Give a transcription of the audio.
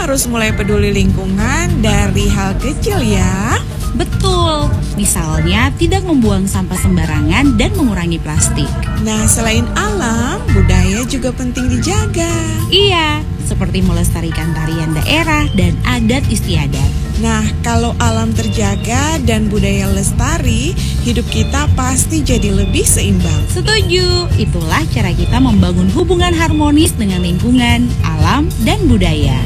harus mulai peduli lingkungan dari hal kecil ya. Betul, misalnya tidak membuang sampah sembarangan dan mengurangi plastik. Nah, selain alam, budaya juga penting dijaga. Iya, seperti melestarikan tarian daerah dan adat istiadat. Nah, kalau alam terjaga dan budaya lestari, hidup kita pasti jadi lebih seimbang. Setuju, itulah cara kita membangun hubungan harmonis dengan lingkungan, alam, dan budaya.